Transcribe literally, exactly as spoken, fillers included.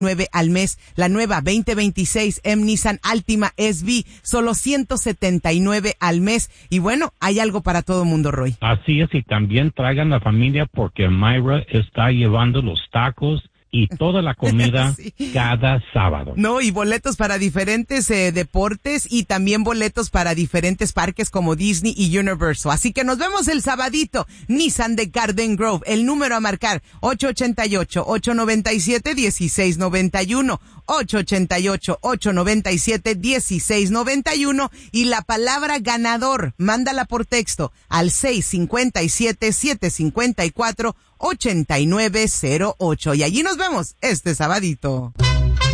al mes. La nueva veinte veintiséis M Nissan Altima S V, solo ciento setenta y nueve al mes. Y bueno, hay algo para todo mundo, Roy. Así es, y también traigan la familia porque Myra está llevando los tacos y toda la comida sí. cada sábado. No, y boletos para diferentes eh, deportes y también boletos para diferentes parques como Disney y Universal. Así que nos vemos el sabadito. Nissan de Garden Grove. El número a marcar ocho ocho ocho, ocho nueve siete, uno seis nueve uno. ocho ocho ocho, ocho nueve siete, uno seis nueve uno. Y la palabra ganador, mándala por texto al seis cinco siete, siete cinco cuatro, ocho nueve cero ocho. Y allí nos vemos este sabadito.